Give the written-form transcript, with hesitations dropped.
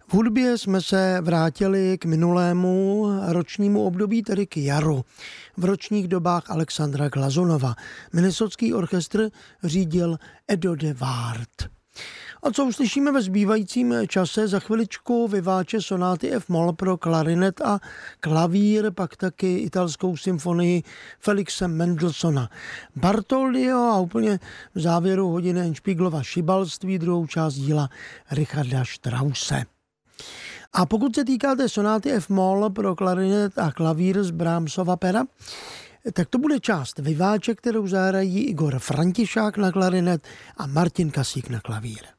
V hudbě jsme se vrátili k minulému ročnímu období, tedy k jaru. V ročních dobách Alexandra Glazunova. Minnesotský orchestr řídil Edo de Waard. A co uslyšíme ve zbývajícím čase? Za chviličku vyváče sonáty F-moll pro klarinet a klavír, pak taky italskou symfonii Felixe Mendelssohna Bartoldyho a úplně v závěru hodiny Endspieglova šibalství, druhou část díla Richarda Strausse. A pokud se týká té sonáty F-moll pro klarinet a klavír z Brahmsova pera, tak to bude část vyváče, kterou zahrají Igor Františák na klarinet a Martin Kasík na klavír.